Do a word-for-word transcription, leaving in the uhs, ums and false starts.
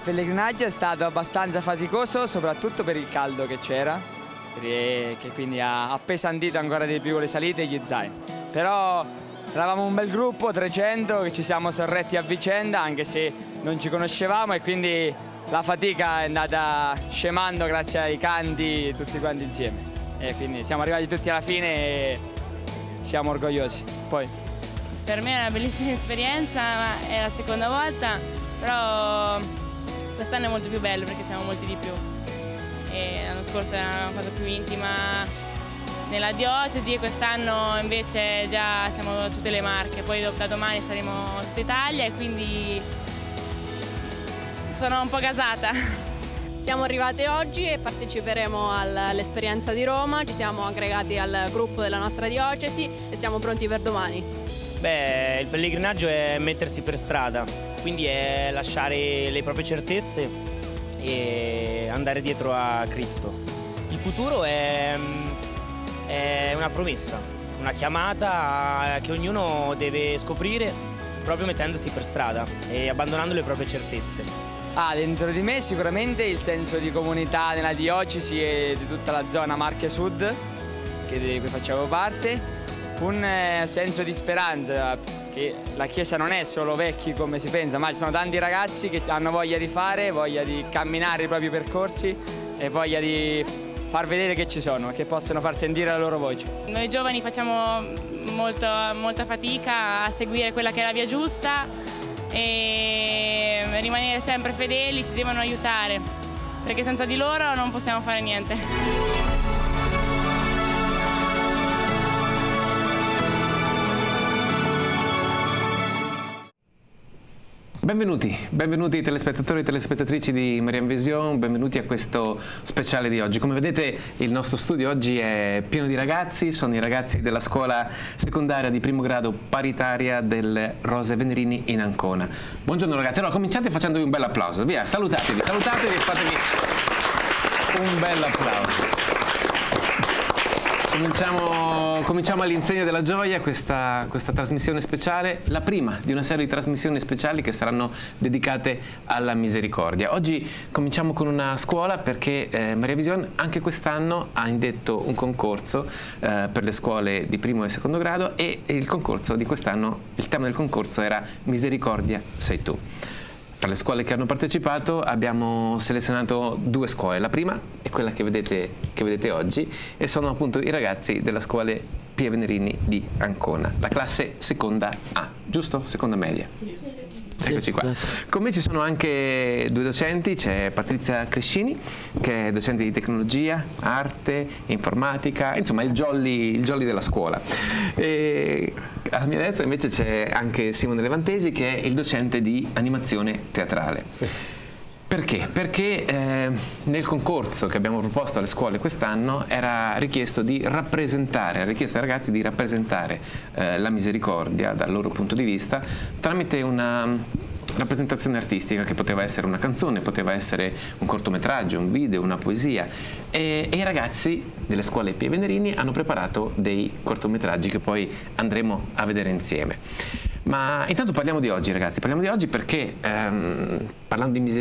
pellegrinaggio è stato abbastanza faticoso, soprattutto per il caldo che c'era, che quindi ha appesantito ancora di più le salite e gli zaini. Però eravamo un bel gruppo, trecento, che ci siamo sorretti a vicenda, anche se non ci conoscevamo, e quindi la fatica è andata scemando grazie ai canti, tutti quanti insieme. E quindi siamo arrivati tutti alla fine e siamo orgogliosi. Poi. Per me è una bellissima esperienza, ma è la seconda volta, però quest'anno è molto più bello perché siamo molti di più. E l'anno scorso era una cosa più intima nella diocesi e quest'anno invece già siamo tutte le Marche, poi da domani saremo tutta Italia e quindi sono un po' gasata. Siamo arrivate oggi e parteciperemo all'esperienza di Roma, ci siamo aggregati al gruppo della nostra diocesi e siamo pronti per domani. Beh, il pellegrinaggio è mettersi per strada, quindi è lasciare le proprie certezze e andare dietro a Cristo. Il futuro è, è una promessa, una chiamata che ognuno deve scoprire proprio mettendosi per strada e abbandonando le proprie certezze. Ah, dentro di me sicuramente il senso di comunità nella diocesi e di tutta la zona Marche Sud, che di cui facevo parte, un eh, senso di speranza, che la Chiesa non è solo vecchi come si pensa, ma ci sono tanti ragazzi che hanno voglia di fare, voglia di camminare i propri percorsi e voglia di far vedere che ci sono, che possono far sentire la loro voce. Noi giovani facciamo molto, molta fatica a seguire quella che è la via giusta e rimanere sempre fedeli, ci devono aiutare, perché senza di loro non possiamo fare niente. Benvenuti, benvenuti telespettatori e telespettatrici di Marianne Vision, benvenuti a questo speciale di oggi. Come vedete il nostro studio oggi è pieno di ragazzi, sono i ragazzi della scuola secondaria di primo grado paritaria del Rose Venerini in Ancona. Buongiorno ragazzi, allora cominciate facendovi un bel applauso, via, salutatevi, salutatevi e fatevi un bel applauso. Cominciamo, cominciamo all'insegna della gioia questa, questa trasmissione speciale, la prima di una serie di trasmissioni speciali che saranno dedicate alla misericordia. Oggi cominciamo con una scuola perché eh, Maria Vision anche quest'anno ha indetto un concorso eh, per le scuole di primo e secondo grado e il concorso di quest'anno, il tema del concorso era Misericordia sei tu. Tra le scuole che hanno partecipato abbiamo selezionato due scuole, la prima è quella che vedete, che vedete oggi e sono appunto i ragazzi della scuola Pia Venerini di Ancona, la classe seconda A, giusto? Seconda media. Sì. Eccoci qua. Con me ci sono anche due docenti, c'è Patrizia Crescini che è docente di tecnologia, arte, informatica, insomma il jolly, il jolly della scuola. E alla mia destra invece c'è anche Simone Levantesi che è il docente di animazione teatrale. Sì. Perché? Perché eh, nel concorso che abbiamo proposto alle scuole quest'anno era richiesto di rappresentare, era richiesto ai ragazzi di rappresentare eh, la misericordia dal loro punto di vista tramite una rappresentazione artistica che poteva essere una canzone, poteva essere un cortometraggio, un video, una poesia e, e i ragazzi delle scuole Pia Venerini hanno preparato dei cortometraggi che poi andremo a vedere insieme. Ma intanto parliamo di oggi ragazzi, parliamo di oggi perché ehm, parlando di misericordia